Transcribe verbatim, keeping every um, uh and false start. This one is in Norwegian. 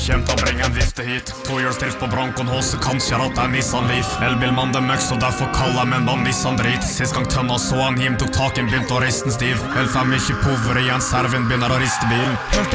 Kjem til å bringe en vifte hit. Tohjulsdrift på Broncon Hose, kanskje at det er Nissan Leaf. Elbilmann det møkk, så derfor kaller men bare Nissan drit. Sist gang tønna så han hjem, tok taken, begynte å riste en stiv. Helt fem ikke pover igjen, serven begynner å riste bilen.